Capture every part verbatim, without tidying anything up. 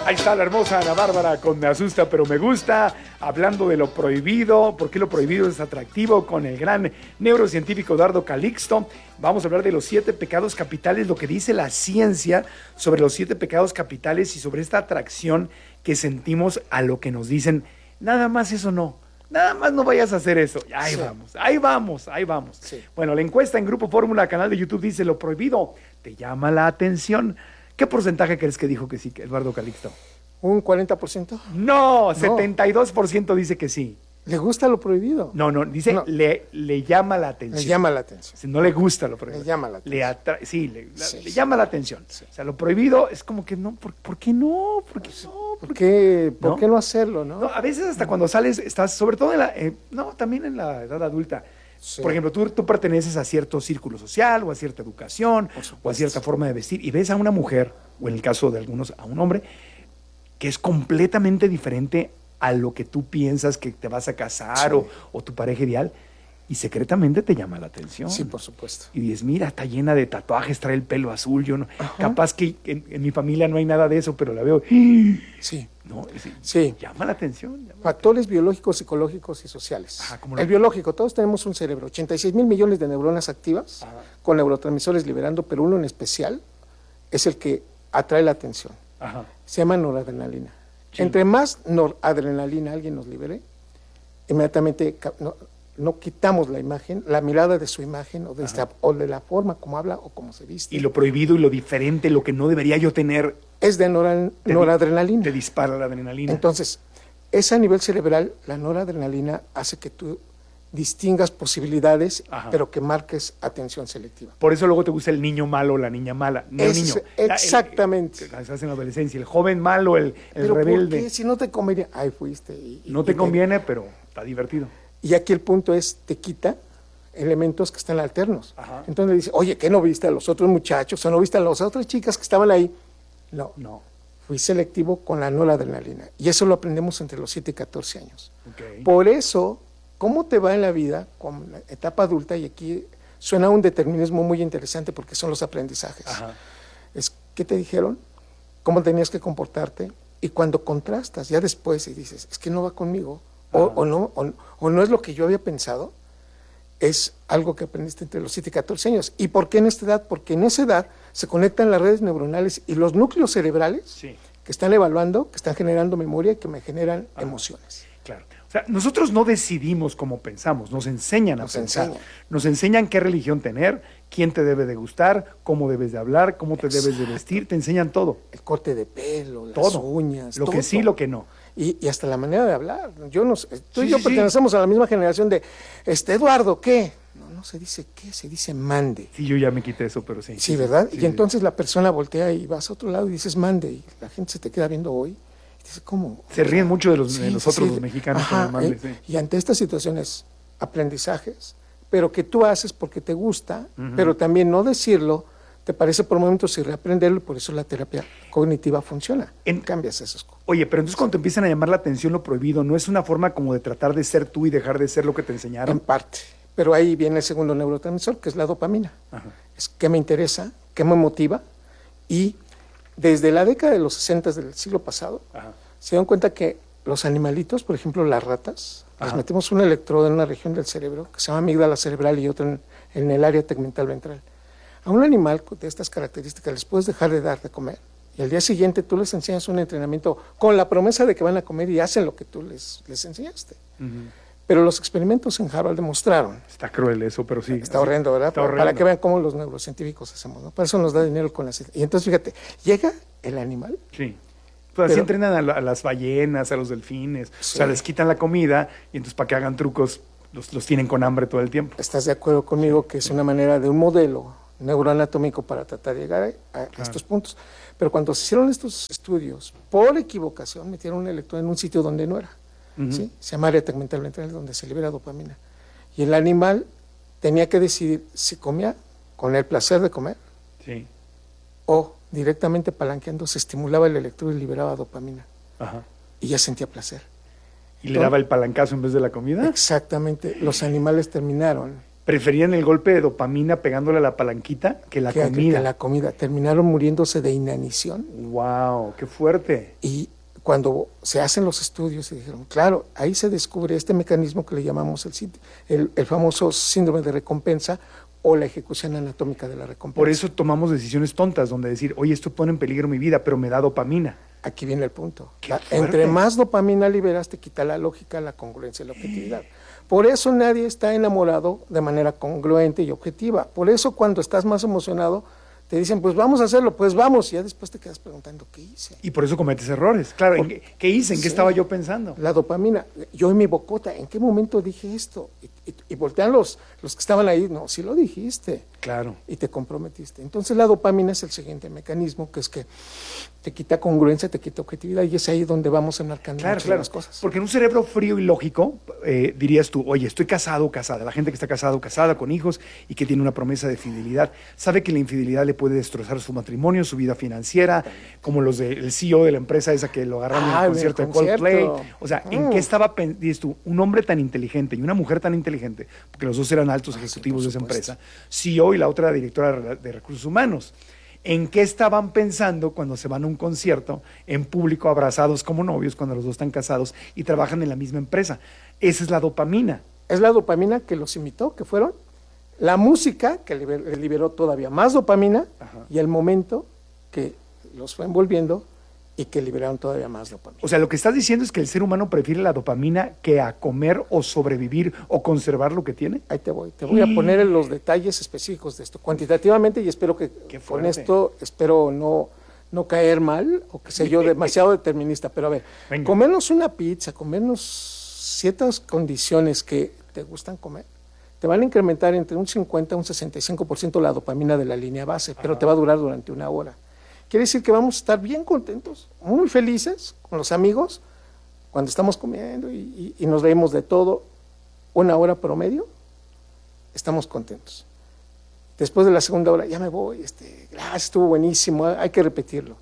Ahí está la hermosa Ana Bárbara con Me Asusta Pero Me Gusta, hablando de lo prohibido, por qué lo prohibido es atractivo, con el gran neurocientífico Eduardo Calixto. Vamos a hablar de los siete pecados capitales, lo que dice la ciencia sobre los siete pecados capitales y sobre esta atracción que sentimos a lo que nos dicen. Nada más eso no, nada más no vayas a hacer eso. Ahí sí. vamos, ahí vamos, ahí vamos. Sí. Bueno, la encuesta en Grupo Fórmula, canal de YouTube, dice: lo prohibido te llama la atención. ¿Qué porcentaje crees que dijo que sí, Eduardo Calixto? ¿Un cuarenta por ciento? No, no, setenta y dos por ciento dice que sí. ¿Le gusta lo prohibido? No, no, dice no. Le, le llama la atención. Le llama la atención. Si no le gusta lo prohibido. Le llama la atención. Le atra sí, le, sí, la, sí. le llama la atención. Sí. O sea, lo prohibido es como que no, ¿por, ¿por qué no? ¿Por qué no? ¿Por qué, ¿Por ¿no? qué no hacerlo, no? no? A veces hasta no. cuando sales, estás, sobre todo en la, eh, no, también en la edad adulta. Sí. Por ejemplo, tú, tú perteneces a cierto círculo social o a cierta educación o a cierta forma de vestir y ves a una mujer, o en el caso de algunos a un hombre, que es completamente diferente a lo que tú piensas que te vas a casar sí. o, o tu pareja ideal, y secretamente te llama la atención. Sí, por supuesto. Y dices, mira, está llena de tatuajes, trae el pelo azul, yo no, capaz que en, en mi familia no hay nada de eso, pero la veo. Sí. No, sí, sí. Llama la atención. Llama Factores la atención. biológicos, psicológicos y sociales. Ajá, ¿cómo el lo... biológico, todos tenemos un cerebro, ochenta y seis mil millones de neuronas activas, Ajá. con neurotransmisores liberando, pero uno en especial es el que atrae la atención. Ajá. Se llama noradrenalina. Sí. Entre más noradrenalina alguien nos libere, inmediatamente no, no quitamos la imagen, la mirada de su imagen o de, esta, o de la forma como habla o como se viste. Y lo prohibido y lo diferente, lo que no debería yo tener. Es de nora, te noradrenalina. Te dispara la adrenalina. Entonces, ese a nivel cerebral, la noradrenalina hace que tú distingas posibilidades, Ajá. pero que marques atención selectiva. Por eso luego te gusta el niño malo o la niña mala. No es, el niño. Exactamente. La, el, estás en la adolescencia. El joven malo, el, el pero rebelde. ¿por qué? Si no te conviene. Ay, fuiste. Y, no y te y conviene, te... pero está divertido. Y aquí el punto es, te quita elementos que están alternos. Ajá. Entonces le dice, oye, ¿qué no viste a los otros muchachos? ¿O no viste a las otras chicas que estaban ahí? No. No. Fui selectivo con la noradrenalina. Y eso lo aprendemos entre los siete y catorce años. Okay. Por eso, ¿cómo te va en la vida con la etapa adulta? Y aquí suena un determinismo muy interesante porque son los aprendizajes. Ajá. Es, ¿qué te dijeron? ¿Cómo tenías que comportarte? Y cuando contrastas ya después y dices, es que no va conmigo, o, o, no, o, o no es lo que yo había pensado, es algo que aprendiste entre los siete y catorce años. ¿Y por qué en esta edad? Porque en esa edad se conectan las redes neuronales y los núcleos cerebrales sí. que están evaluando, que están generando memoria y que me generan Ajá. emociones. Claro. O sea, nosotros no decidimos cómo pensamos, nos enseñan a nos pensar. Enseña. Nos enseñan qué religión tener, quién te debe de gustar, cómo debes de hablar, cómo te Exacto. debes de vestir, te enseñan todo. El corte de pelo, las todo. uñas, Lo todo. que sí, lo que no. Y, y hasta la manera de hablar. Yo no, tú sí, y yo sí, pertenecemos sí. a la misma generación de, este, Eduardo, ¿qué? No, no se dice qué, se dice mande. Sí, yo ya me quité eso, pero sí. Sí, sí ¿verdad? Sí, y sí, entonces sí. la persona voltea y vas a otro lado y dices mande, y la gente se te queda viendo hoy. Y dice, ¿cómo? Se ríen mucho de, los, sí, de nosotros, sí, los mexicanos. Ajá, con el mande, eh, sí. Y ante estas situaciones, aprendizajes, pero que tú haces porque te gusta, uh-huh. pero también no decirlo, te parece por momentos y reaprenderlo, y por eso la terapia cognitiva funciona. En, Cambias esas cosas. Oye, pero entonces cuando te empiezan a llamar la atención lo prohibido, ¿no es una forma como de tratar de ser tú y dejar de ser lo que te enseñaron? En parte, pero ahí viene el segundo neurotransmisor, que es la dopamina. Ajá. Es qué me interesa, qué me motiva, y desde la década de los sesenta del siglo pasado, Ajá. se dan cuenta que los animalitos, por ejemplo las ratas, Ajá. les metemos un electrodo en una región del cerebro que se llama amígdala cerebral y otra en, en el área tegmental ventral. A un animal de estas características les puedes dejar de dar de comer y al día siguiente tú les enseñas un entrenamiento con la promesa de que van a comer y hacen lo que tú les, les enseñaste. Uh-huh. Pero los experimentos en Harvard demostraron. Está cruel eso, pero sí. Está horrendo, ¿verdad? Está horrendo. Para que vean cómo los neurocientíficos hacemos, ¿no? Para eso nos da dinero con las... Y entonces, fíjate, llega el animal. Sí. Pues así pero, entrenan a, la, a las ballenas, a los delfines. Sí. O sea, les quitan la comida y entonces para que hagan trucos los, los tienen con hambre todo el tiempo. ¿Estás de acuerdo conmigo que es una manera de un modelo neuroanatómico para tratar de llegar a, a claro. estos puntos? Pero cuando se hicieron estos estudios, por equivocación, metieron un electrón en un sitio donde no era. Uh-huh. ¿Sí? Se llama área tegmental ventral, donde se libera dopamina. Y el animal tenía que decidir si comía con el placer de comer sí. o directamente palanqueando se estimulaba el electrodo y liberaba dopamina. Ajá. Y ya sentía placer. ¿Y Entonces, le daba el palancazo en vez de la comida? Exactamente. Los animales terminaron Preferían el golpe de dopamina pegándole a la palanquita que la que, comida. Que, que la comida. Terminaron muriéndose de inanición. ¡Wow! ¡Qué fuerte! Y cuando se hacen los estudios, se dijeron, claro, ahí se descubre este mecanismo que le llamamos el, el, el famoso síndrome de recompensa o la ejecución anatómica de la recompensa. Por eso tomamos decisiones tontas, donde decir, oye, esto pone en peligro mi vida, pero me da dopamina. Aquí viene el punto. La, entre más dopamina liberas, te quita la lógica, la congruencia y la objetividad. Por eso nadie está enamorado de manera congruente y objetiva. Por eso cuando estás más emocionado, te dicen, pues vamos a hacerlo, pues vamos. Y ya después te quedas preguntando, ¿qué hice? Y por eso cometes errores. Claro, por, ¿qué, ¿qué hice? ¿En qué sí, estaba yo pensando? La dopamina. Yo en mi bocota, ¿en qué momento dije esto? Y, y, y voltean los, los que estaban ahí, no, sí lo dijiste. Claro. Y te comprometiste. Entonces la dopamina es el siguiente mecanismo, que es que te quita congruencia, te quita objetividad, y es ahí donde vamos enmarcando claro, claro. las cosas. Porque en un cerebro frío y lógico, eh, dirías tú, oye, estoy casado o casada. La gente que está casado o casada con hijos y que tiene una promesa de fidelidad, sabe que la infidelidad le puede destrozar su matrimonio, su vida financiera, como los del C E O de la empresa esa que lo agarraron ah, en el concierto de Coldplay. O sea, ¿en mm. qué estaba, dices tú, un hombre tan inteligente y una mujer tan inteligente, porque los dos eran altos ejecutivos ah, sí, de esa empresa, C E O y la otra directora de recursos humanos? ¿En qué estaban pensando cuando se van a un concierto en público abrazados como novios, cuando los dos están casados y trabajan en la misma empresa? Esa es la dopamina. Es la dopamina que los imitó, que fueron la música que liber, liberó todavía más dopamina. Ajá. Y el momento que los fue envolviendo y que liberaron todavía más dopamina. O sea, lo que estás diciendo es que el ser humano prefiere la dopamina que a comer o sobrevivir o conservar lo que tiene. Ahí te voy, te voy a poner en los detalles específicos de esto, cuantitativamente, y espero que con esto, espero no, no caer mal, o que sea yo demasiado determinista, pero a ver, venga, comernos una pizza, comernos ciertas condiciones que te gustan comer, te van a incrementar entre un cincuenta y un sesenta y cinco por ciento la dopamina de la línea base, pero Ajá. te va a durar durante una hora. Quiere decir que vamos a estar bien contentos, muy felices con los amigos, cuando estamos comiendo y, y, y nos reímos de todo, una hora promedio, estamos contentos. Después de la segunda hora, ya me voy, este, gracias, estuvo buenísimo, hay que repetirlo.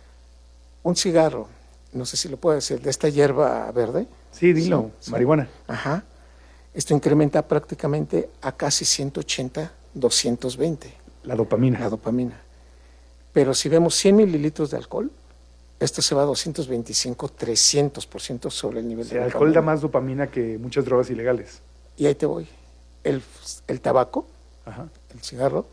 Un cigarro, no sé si lo puedo decir, de esta hierba verde. Sí, dilo, sí, marihuana. Ajá. Esto incrementa prácticamente a casi ciento ochenta, doscientos veinte. La dopamina. La dopamina. Pero si vemos cien mililitros de alcohol, esto se va a doscientos veinticinco, trescientos por ciento sobre el nivel sí, de dopamina. El alcohol da más dopamina que muchas drogas ilegales. Y ahí te voy. El, el tabaco, Ajá. el cigarro,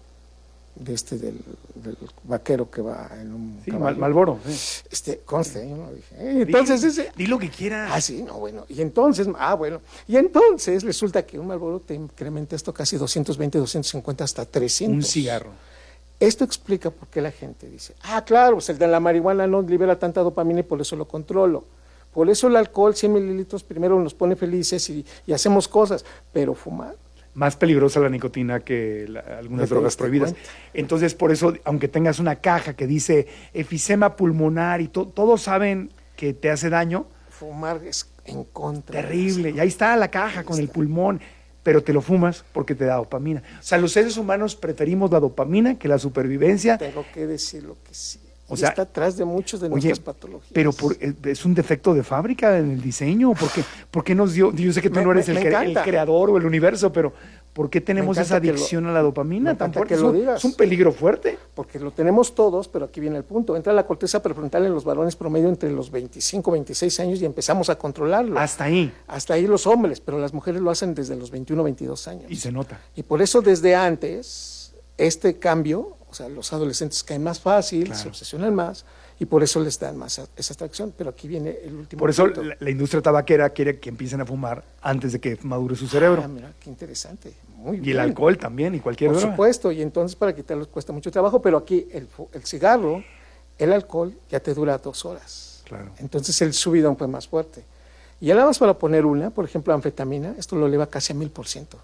de este del, del vaquero que va en un sí, mal, Malboro. Sí. Este, conste, yo no dije. Eh, entonces di, ese. Di lo que quieras. Ah, sí, no, bueno. Y entonces, ah, bueno. Y entonces resulta que un Malboro te incrementa esto casi doscientos veinte, doscientos cincuenta hasta trescientos. Un cigarro. Esto explica por qué la gente dice, ah, claro, pues el de la marihuana no libera tanta dopamina y por eso lo controlo. Por eso el alcohol, cien mililitros, primero nos pone felices y, y hacemos cosas, pero fumar. Más peligrosa la nicotina que la, algunas drogas prohibidas. Cuenta. Entonces, por eso, aunque tengas una caja que dice efisema pulmonar y to, todos saben que te hace daño. Fumar es en contra. Terrible. Y ahí está la caja ahí con está. El pulmón. Pero te lo fumas porque te da dopamina. O sea, los seres humanos preferimos la dopamina que la supervivencia. Tengo que decir lo que sí. O sea, está atrás de muchos de oye, nuestras patologías. Pero por, es un defecto de fábrica en el diseño. ¿Por qué, ¿Por qué nos dio? Yo sé que tú me, no eres el, cre, el creador o el universo, pero ¿por qué tenemos esa adicción lo, a la dopamina tan fuerte? Que lo digas. Es un peligro fuerte. Porque lo tenemos todos, pero aquí viene el punto. Entra la corteza prefrontal en los varones promedio entre los veinticinco, veintiséis años y empezamos a controlarlo. Hasta ahí. Hasta ahí los hombres, pero las mujeres lo hacen desde los veintiuno, veintidós años. Y se nota. Y por eso desde antes, este cambio, o sea, los adolescentes caen más fácil, claro. se obsesionan más, y por eso les dan más a, esa atracción. Pero aquí viene el último Por eso punto. La, la industria tabaquera quiere que empiecen a fumar antes de que madure su cerebro. Ah, mira, qué interesante. Muy y bien. el alcohol también, y cualquier Por droga. supuesto, y entonces para quitarlos cuesta mucho trabajo, pero aquí el, el cigarro, el alcohol, ya te dura dos horas. Claro. Entonces el subidón fue más fuerte. Y ya nada más para poner una, por ejemplo, anfetamina, esto lo eleva casi a mil por ciento.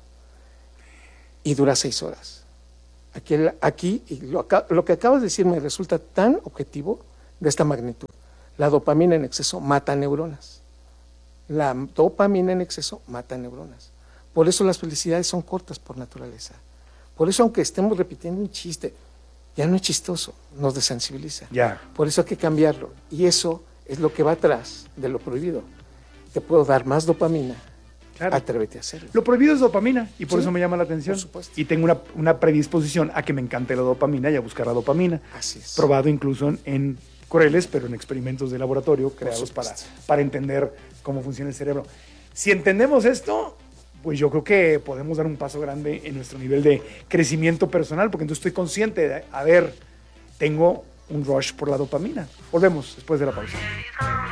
Y dura seis horas. Aquí, aquí y lo, lo que acabas de decir me resulta tan objetivo de esta magnitud. La dopamina en exceso mata neuronas. La dopamina en exceso mata neuronas. Por eso las felicidades son cortas por naturaleza. Por eso, aunque estemos repitiendo un chiste, ya no es chistoso, nos desensibiliza. Ya. Por eso hay que cambiarlo. Y eso es lo que va atrás de lo prohibido. Te puedo dar más dopamina Claro. Atrévete a hacerlo. Lo prohibido es dopamina y por Sí, eso me llama la atención. por supuesto. Y tengo una, una predisposición a que me encante la dopamina y a buscar la dopamina. Así es. Probado incluso en, en crueles, pero en experimentos de laboratorio creados para, para entender cómo funciona el cerebro. Si entendemos esto, pues yo creo que podemos dar un paso grande en nuestro nivel de crecimiento personal, porque entonces estoy consciente de, a ver, tengo un rush por la dopamina. Volvemos después de la pausa.